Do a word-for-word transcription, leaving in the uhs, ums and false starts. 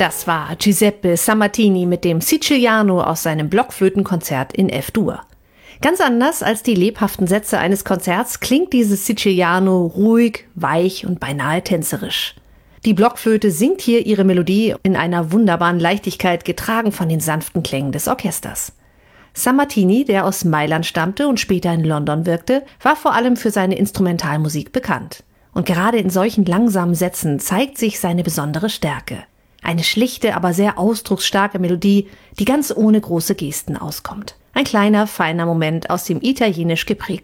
Das war Giuseppe Sammartini mit dem Siciliano aus seinem Blockflötenkonzert in F-Dur. Ganz anders als die lebhaften Sätze eines Konzerts klingt dieses Siciliano ruhig, weich und beinahe tänzerisch. Die Blockflöte singt hier ihre Melodie in einer wunderbaren Leichtigkeit, getragen von den sanften Klängen des Orchesters. Sammartini, der aus Mailand stammte und später in London wirkte, war vor allem für seine Instrumentalmusik bekannt. Und gerade in solchen langsamen Sätzen zeigt sich seine besondere Stärke. Eine schlichte, aber sehr ausdrucksstarke Melodie, die ganz ohne große Gesten auskommt. Ein kleiner, feiner Moment aus dem italienisch geprägten